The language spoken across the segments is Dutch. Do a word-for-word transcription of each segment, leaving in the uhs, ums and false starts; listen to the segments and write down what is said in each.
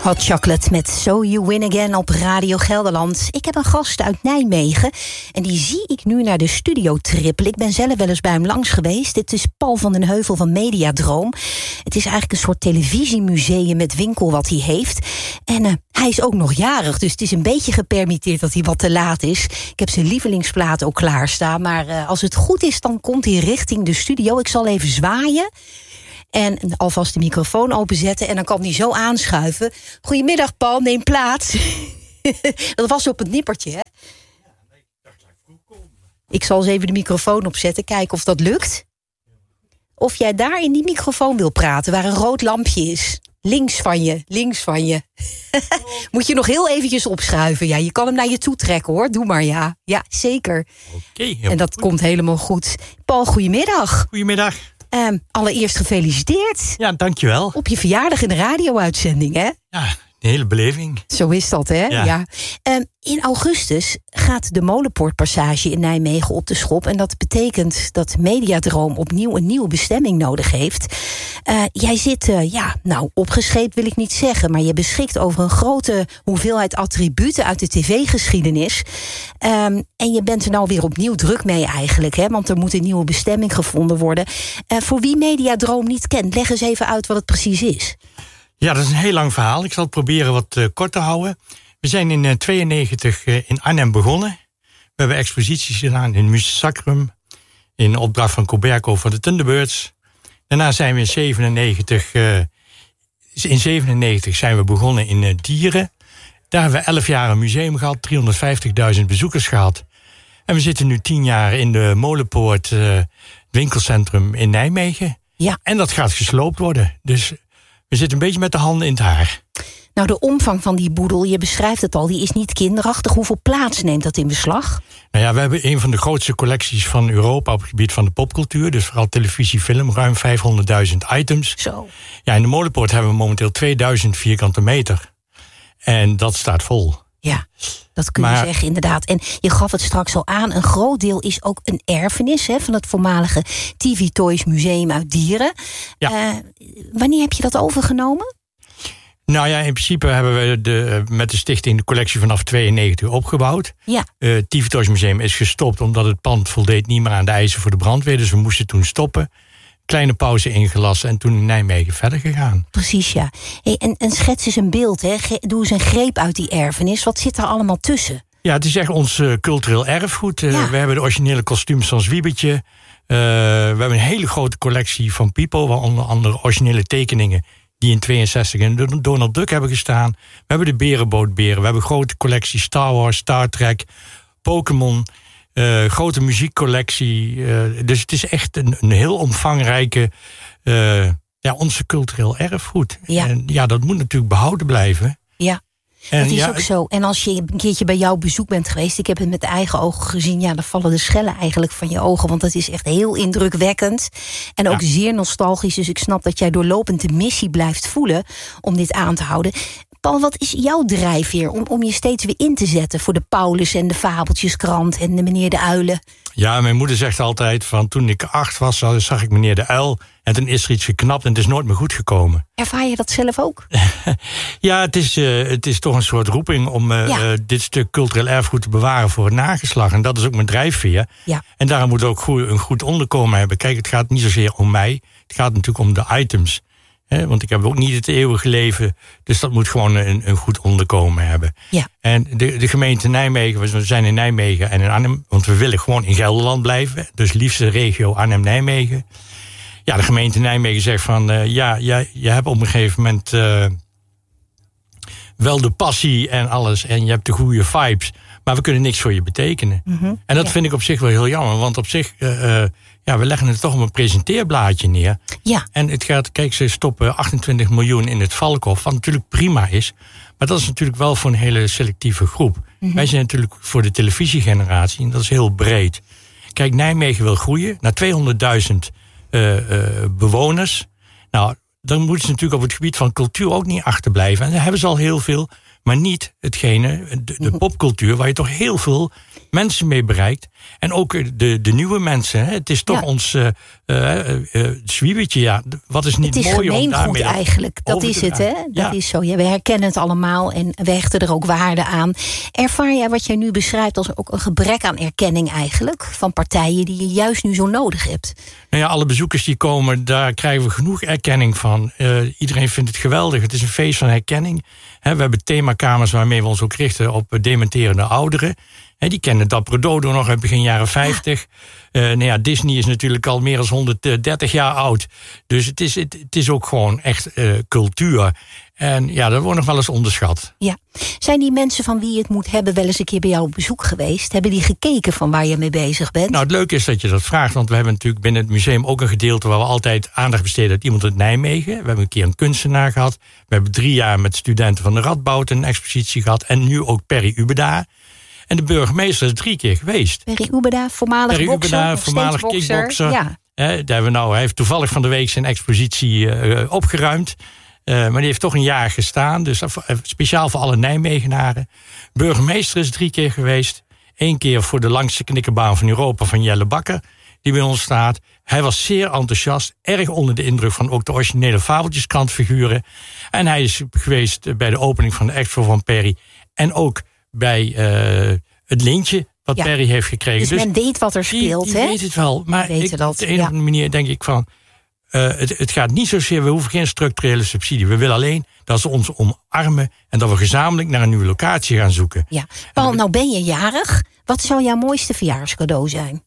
Hot Chocolate met So You Win Again op Radio Gelderland. Ik heb een gast uit Nijmegen en die zie ik nu naar de studio trippelen. Ik ben zelf wel eens bij hem langs geweest. Dit is Paul van den Heuvel van Mediadroom. Het is eigenlijk een soort televisiemuseum met winkel wat hij heeft. En uh, hij is ook nog jarig, dus het is een beetje gepermitteerd dat hij wat te laat is. Ik heb zijn lievelingsplaat ook klaarstaan, maar uh, als het goed is, dan komt hij richting de studio. Ik zal even zwaaien. En alvast de microfoon openzetten en dan kan hij zo aanschuiven. Goedemiddag Paul, neem plaats. Dat was op het nippertje, hè? Ik zal eens even de microfoon opzetten, kijken of dat lukt. Of jij daar in die microfoon wil praten, waar een rood lampje is. Links van je, links van je. Moet je nog heel eventjes opschuiven. Ja, je kan hem naar je toe trekken, hoor. Doe maar, ja. Ja, zeker. Oké. En dat goed. Komt helemaal goed. Paul, goedemiddag. Goedemiddag. Um, allereerst gefeliciteerd. Ja, dankjewel. Op je verjaardag in de radio-uitzending, hè? Ja, een hele beleving. Zo is dat, hè? Ja. ja. Um, in augustus gaat de Molenpoortpassage in Nijmegen op de schop. En dat betekent dat Mediadroom opnieuw een nieuwe bestemming nodig heeft. Uh, jij zit, uh, ja, nou, opgescheept wil ik niet zeggen, maar je beschikt over een grote hoeveelheid attributen uit de tv-geschiedenis. Um, en je bent er nou weer opnieuw druk mee eigenlijk, hè? Want er moet een nieuwe bestemming gevonden worden. Uh, voor wie Mediadroom niet kent, leg eens even uit wat het precies is. Ja, dat is een heel lang verhaal. Ik zal het proberen wat uh, kort te houden. We zijn in negentien tweeënnegentig uh, in Arnhem begonnen. We hebben exposities gedaan in Muze Sacrum, in opdracht van Coberco voor de Thunderbirds. Daarna zijn we in zevenennegentig, uh, in zevenennegentig zijn we begonnen in uh, Dieren. Daar hebben we elf jaar een museum gehad, driehonderdvijftigduizend bezoekers gehad. En we zitten nu tien jaar in de Molenpoort uh, winkelcentrum in Nijmegen. Ja. En dat gaat gesloopt worden. Dus we zitten een beetje met de handen in het haar. Nou, de omvang van die boedel, je beschrijft het al, die is niet kinderachtig. Hoeveel plaats neemt dat in beslag? Nou ja, we hebben een van de grootste collecties van Europa op het gebied van de popcultuur. Dus vooral televisie, film, ruim vijfhonderdduizend items. Zo. Ja, in de Molenpoort hebben we momenteel tweeduizend vierkante meter. En dat staat vol. Ja, dat kun je maar, zeggen, inderdaad. En je gaf het straks al aan, een groot deel is ook een erfenis, hè, van het voormalige T V Toys Museum uit Dieren. Ja. Uh, wanneer heb je dat overgenomen? Nou ja, in principe hebben we de, met de stichting de collectie vanaf tweeënnegentig opgebouwd. Ja. Uh, het T V Toys Museum is gestopt omdat het pand voldeed niet meer aan de eisen voor de brandweer. Dus we moesten toen stoppen. Kleine pauze ingelassen en toen in Nijmegen verder gegaan. Precies, ja. Hey, en, en schets eens een beeld, hè. Ge- doe eens een greep uit die erfenis. Wat zit daar allemaal tussen? Ja, het is echt ons uh, cultureel erfgoed. Uh, ja. We hebben de originele kostuums van Zwiebertje. Uh, we hebben een hele grote collectie van Pipo, waaronder andere originele tekeningen die in tweeënzestig in Donald Duck hebben gestaan. We hebben de Berenbootberen. We hebben een grote collectie Star Wars, Star Trek, Pokémon. Uh, grote muziekcollectie. Uh, dus het is echt een, een heel omvangrijke, uh, ja, onze cultureel erfgoed. Ja. En ja, dat moet natuurlijk behouden blijven. Ja. En dat is ja, ook zo. En als je een keertje bij jouw bezoek bent geweest, ik heb het met eigen ogen gezien, ja, dan vallen de schellen eigenlijk van je ogen, want dat is echt heel indrukwekkend. En ook ja. zeer nostalgisch, dus ik snap dat jij doorlopend de missie blijft voelen om dit aan te houden. Paul, wat is jouw drijfveer om, om je steeds weer in te zetten voor de Paulus en de Fabeltjeskrant en de meneer de Uilen? Ja, mijn moeder zegt altijd van toen ik acht was, zag ik meneer de Uil en toen is er iets geknapt en het is nooit meer goed gekomen. Ervaar je dat zelf ook? Ja, het is, uh, het is toch een soort roeping om uh, ja. uh, dit stuk cultureel erfgoed te bewaren voor het nageslacht. En dat is ook mijn drijfveer. Ja. En daarom moet ook goed, een goed onderkomen hebben. Kijk, het gaat niet zozeer om mij. Het gaat natuurlijk om de items. He, want ik heb ook niet het eeuwige leven. Dus dat moet gewoon een, een goed onderkomen hebben. Ja. En de, de gemeente Nijmegen, we zijn in Nijmegen en in Arnhem, want we willen gewoon in Gelderland blijven. Dus liefste regio Arnhem-Nijmegen. Ja, de gemeente Nijmegen zegt van, uh, ja, ja, je hebt op een gegeven moment uh, wel de passie en alles. En je hebt de goede vibes. Maar we kunnen niks voor je betekenen. Mm-hmm. En dat ja. vind ik op zich wel heel jammer. Want op zich, uh, uh, ja, we leggen het toch op een presenteerblaadje neer. Ja. En het gaat, kijk, ze stoppen achtentwintig miljoen in het Valkhof. Wat natuurlijk prima is. Maar dat is natuurlijk wel voor een hele selectieve groep. Mm-hmm. Wij zijn natuurlijk voor de televisiegeneratie. En dat is heel breed. Kijk, Nijmegen wil groeien naar tweehonderdduizend uh, uh, bewoners. Nou, dan moeten ze natuurlijk op het gebied van cultuur ook niet achterblijven. En daar hebben ze al heel veel, maar niet hetgene, de, de popcultuur, waar je toch heel veel mensen mee bereikt. En ook de, de nieuwe mensen. Hè. Het is toch ja. ons uh, uh, uh, zwiebertje, ja. Wat is niet mooi om daarmee eigenlijk. Dat is het, hè? Dat ja. is zo. Ja, we herkennen het allemaal en we hechten er ook waarde aan. Ervaar jij wat jij nu beschrijft als ook een gebrek aan erkenning eigenlijk van partijen die je juist nu zo nodig hebt? Nou ja, alle bezoekers die komen, daar krijgen we genoeg erkenning van. Uh, iedereen vindt het geweldig. Het is een feest van herkenning. He, we hebben themakamers waarmee we ons ook richten op dementerende ouderen. He, die kennen Dapper Dodo nog uit begin jaren vijftig. Ja. Uh, nou ja, Disney is natuurlijk al meer dan honderddertig jaar oud. Dus het is, het, het is ook gewoon echt uh, cultuur. En ja, dat wordt nog wel eens onderschat. Ja. Zijn die mensen van wie je het moet hebben wel eens een keer bij jou op bezoek geweest? Hebben die gekeken van waar je mee bezig bent? Nou, het leuke is dat je dat vraagt. Want we hebben natuurlijk binnen het museum ook een gedeelte waar we altijd aandacht besteden aan iemand uit Nijmegen. We hebben een keer een kunstenaar gehad. We hebben drie jaar met studenten van de Radboud een expositie gehad. En nu ook Perry Ubeda. En de burgemeester is drie keer geweest. Perry Ubeda, voormalig Perry bokser. Ubeda, voormalig kickbokser. Ja. He, daar hebben we nou, hij heeft toevallig van de week zijn expositie uh, opgeruimd. Uh, maar die heeft toch een jaar gestaan. Dus speciaal voor alle Nijmegenaren. Burgemeester is drie keer geweest. Eén keer voor de langste knikkerbaan van Europa van Jelle Bakker. Die bij ons staat. Hij was zeer enthousiast. Erg onder de indruk van ook de originele Fabeltjeskrantfiguren. En hij is geweest bij de opening van de expo van Perry. En ook bij uh, het lintje wat ja. Perry heeft gekregen. Dus, dus men weet wat er speelt, die, die hè? weet het wel. Maar ik, dat, op de een of ja. andere manier denk ik van... Uh, het, het gaat niet zozeer, we hoeven geen structurele subsidie. We willen alleen dat ze ons omarmen en dat we gezamenlijk naar een nieuwe locatie gaan zoeken. Ja. Paul, nou ben je jarig. Wat zou jouw mooiste verjaarscadeau zijn?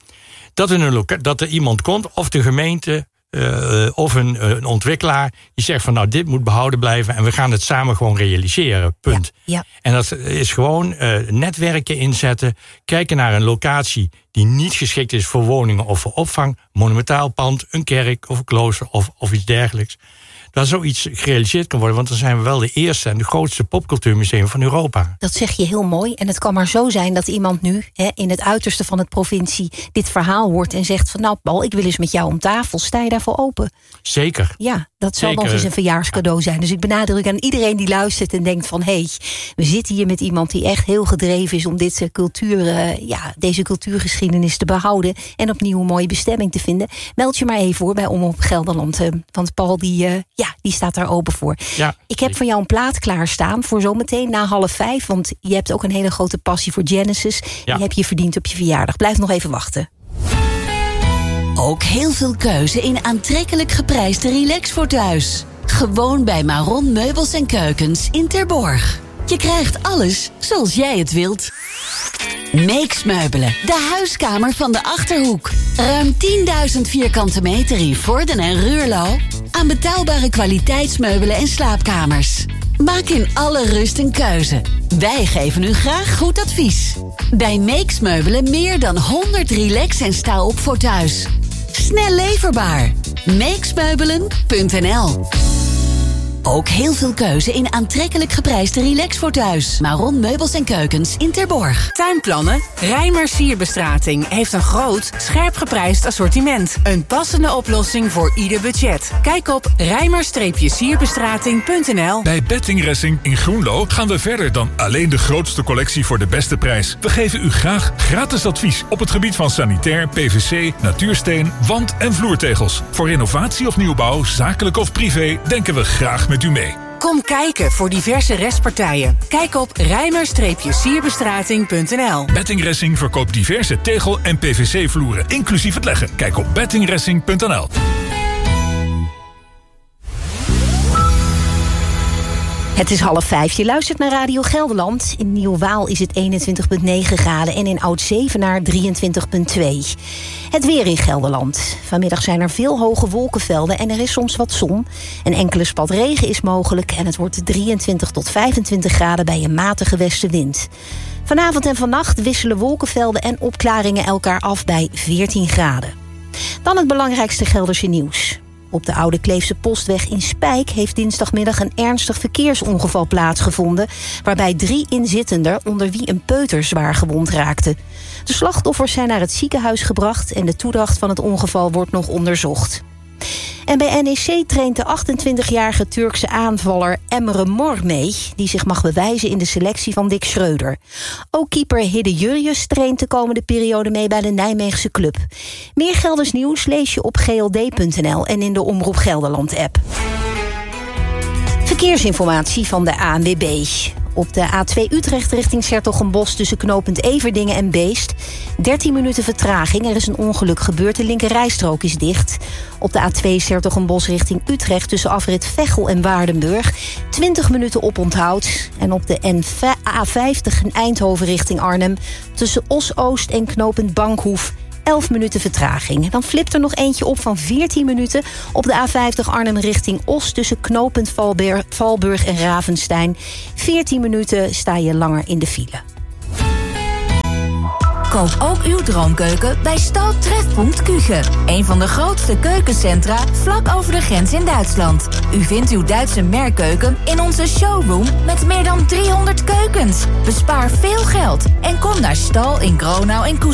Dat er, een loca- dat er iemand komt, of de gemeente, uh, of een, uh, een ontwikkelaar, die zegt van nou, dit moet behouden blijven en we gaan het samen gewoon realiseren. Punt. Ja, ja. En dat is gewoon uh, netwerken inzetten, kijken naar een locatie die niet geschikt is voor woningen of voor opvang, monumentaal pand, een kerk of een klooster of, of iets dergelijks. Dat zoiets gerealiseerd kan worden, want dan zijn we wel de eerste en de grootste popcultuurmuseum van Europa. Dat zeg je heel mooi. En het kan maar zo zijn dat iemand nu hè, in het uiterste van het provincie dit verhaal hoort en zegt van nou Paul, ik wil eens met jou om tafel. Sta je daarvoor open? Zeker. Ja, dat zal Zeker. nog eens een verjaarscadeau zijn. Dus ik benadruk aan iedereen die luistert en denkt van hé, hey, we zitten hier met iemand die echt heel gedreven is om dit uh, cultuur, uh, ja, deze cultuurgeschiedenis te behouden en opnieuw een mooie bestemming te vinden. Meld je maar even voor bij Omroep Gelderland. Uh, want Paul die, uh, ja, die staat daar open voor. Ja, ik heb voor jou een plaat klaarstaan voor zometeen na half vijf. Want je hebt ook een hele grote passie voor Genesis. Ja. Die heb je verdiend op je verjaardag. Blijf nog even wachten. Ook heel veel keuze in aantrekkelijk geprijsde relax voor thuis. Gewoon bij Maron Meubels en Keukens in Terborg. Je krijgt alles zoals jij het wilt. Meeks Meubelen, de huiskamer van de Achterhoek. Ruim tienduizend vierkante meter in Vorden en Ruurlo. Aan betaalbare kwaliteitsmeubelen en slaapkamers. Maak in alle rust een keuze. Wij geven u graag goed advies. Bij Meeks Meubelen meer dan honderd relax- en sta-op voor thuis. Snel leverbaar. meeksmeubelen punt n l. Ook heel veel keuze in aantrekkelijk geprijsde relax voor thuis. Maron Meubels en Keukens in Terborg. Tuinplannen? Rijmer Sierbestrating heeft een groot, scherp geprijsd assortiment. Een passende oplossing voor ieder budget. Kijk op rijmer sierbestrating punt n l. Bij Betting Racing in Groenlo gaan we verder dan alleen de grootste collectie voor de beste prijs. We geven u graag gratis advies op het gebied van sanitair, P V C, natuursteen, wand- en vloertegels. Voor renovatie of nieuwbouw, zakelijk of privé, denken we graag met u mee. Kom kijken voor diverse restpartijen. Kijk op rijmer sierbestrating punt n l. Betting Racing verkoopt diverse tegel- en P V C-vloeren, inclusief het leggen. Kijk op betting racing punt n l. Het is half vijf. Je luistert naar Radio Gelderland. In Nieuw-Waal is het eenentwintig komma negen graden en in Oud-Zevenaar drieëntwintig komma twee. Het weer in Gelderland. Vanmiddag zijn er veel hoge wolkenvelden en er is soms wat zon. Een enkele spat regen is mogelijk en het wordt drieëntwintig tot vijfentwintig graden bij een matige westenwind. Vanavond en vannacht wisselen wolkenvelden en opklaringen elkaar af bij veertien graden. Dan het belangrijkste Gelderse nieuws. Op de Oude Kleefse Postweg in Spijk heeft dinsdagmiddag een ernstig verkeersongeval plaatsgevonden, waarbij drie inzittenden, onder wie een peuter, zwaar gewond raakten. De slachtoffers zijn naar het ziekenhuis gebracht en de toedracht van het ongeval wordt nog onderzocht. En bij N E C traint de achtentwintigjarige Turkse aanvaller Emre Mor mee, die zich mag bewijzen in de selectie van Dick Schreuder. Ook keeper Hidde Jurjes traint de komende periode mee bij de Nijmeegse club. Meer Gelders nieuws lees je op g l d punt n l en in de Omroep Gelderland-app. Verkeersinformatie van de A N W B. Op de A twee Utrecht richting 's-Hertogenbosch tussen knooppunt Everdingen en Beest. dertien minuten vertraging. Er is een ongeluk gebeurd. De linkerrijstrook is dicht. Op de A twee 's-Hertogenbosch richting Utrecht tussen afrit Veghel en Waardenburg. twintig minuten oponthoud. En op de A vijftig in Eindhoven richting Arnhem tussen Os-Oost en knooppunt Bankhoef. elf minuten vertraging. Dan flipt er nog eentje op van veertien minuten op de A vijftig Arnhem richting Os tussen knooppunt Valber- Valburg en Ravenstein. veertien minuten sta je langer in de file. Koop ook uw droomkeuken bij Stal Trefpunt Küche. Een van de grootste keukencentra vlak over de grens in Duitsland. U vindt uw Duitse merkkeuken in onze showroom met meer dan driehonderd keukens. Bespaar veel geld en kom naar Stal in Gronau en Koes.